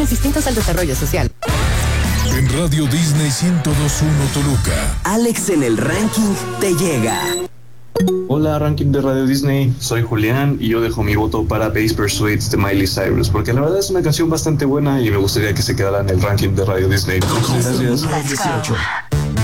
planes distintos al desarrollo social. En Radio Disney 102.1 Toluca, Alex en el ranking te llega. Hola, ranking de Radio Disney, soy Julián y yo dejo mi voto para Base Pursuits de Miley Cyrus, porque la verdad es una canción bastante buena y me gustaría que se quedara en el ranking de Radio Disney. Muchas gracias.